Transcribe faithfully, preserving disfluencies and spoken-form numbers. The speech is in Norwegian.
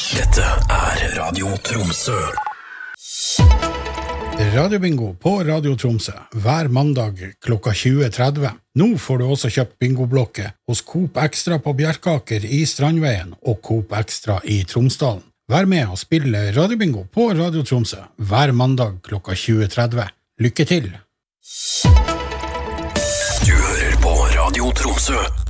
Dette er Radio Tromsø. Radiobingo på Radio Tromsø hver mandag klokka tjue tretti. Nå får du også kjøpt bingoblokket hos Coop Extra på Bjerkaker i Strandveien og Coop Extra i Tromsdalen. Vær med og spille Radiobingo på Radio Tromsø hver mandag klokka tjue tretti. Lykke til! Du hører på Radio Tromsø.